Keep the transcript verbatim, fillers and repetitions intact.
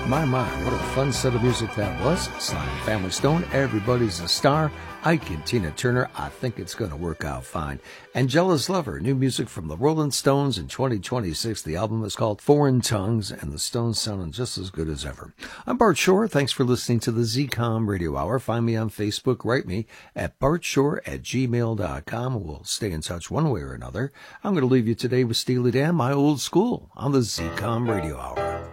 My, my, what a fun set of music that was. Sly and Family Stone, Everybody's a Star, Ike and Tina Turner, I Think It's Gonna Work Out Fine. Angela's Lover, new music from the Rolling Stones in twenty twenty-six. The album is called Foreign Tongues, and the Stones sounding just as good as ever. I'm Bart Shore. Thanks for listening to the Z COM Radio Hour. Find me on Facebook. Write me at bartshore at gmail dot com. We'll stay in touch one way or another. I'm going to leave you today with Steely Dan, My Old School, on the Z COM Radio Hour.